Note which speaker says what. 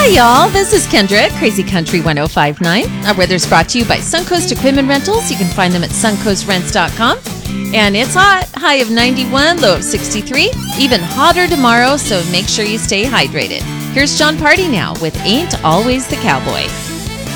Speaker 1: Hi, y'all. This is Kendra, Crazy Country 1059. Our weather's brought to you by Suncoast Equipment Rentals. You can find them at suncoastrents.com. And it's hot. High of 91, low of 63. Even hotter tomorrow, so make sure you stay hydrated. Here's John Party now with Ain't Always the Cowboy.